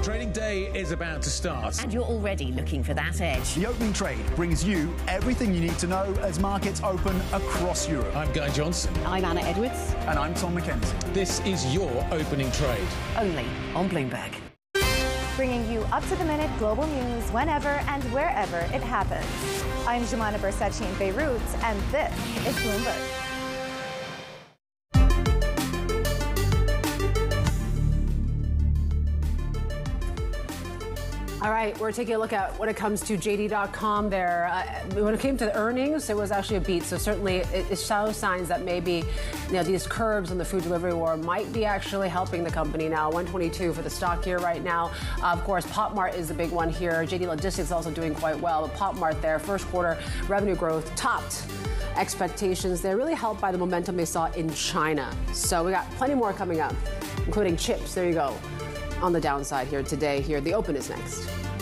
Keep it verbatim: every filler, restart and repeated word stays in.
Trading day is about to start. And you're already looking for that edge. The Opening Trade brings you everything you need to know as markets open across Europe. I'm Guy Johnson. I'm Anna Edwards. And I'm Tom McKenzie. This is your Opening Trade. Only on Bloomberg. Bringing you up-to-the-minute global news whenever and wherever it happens. I'm Jumana Bersachi in Beirut, and this is Bloomberg. All right, we're taking a look at when it comes to J D dot com there. Uh, when it came to the earnings, it was actually a beat. So certainly it, it shows signs that maybe, you know, these curbs on the food delivery war might be actually helping the company now. one twenty-two for the stock here right now. Uh, of course, PopMart is the big one here. J D Logistics also doing quite well. But PopMart there, first quarter revenue growth topped expectations. They're really helped by the momentum they saw in China. So we got plenty more coming up, including chips. There you go. On the downside here today. Here, the open is next.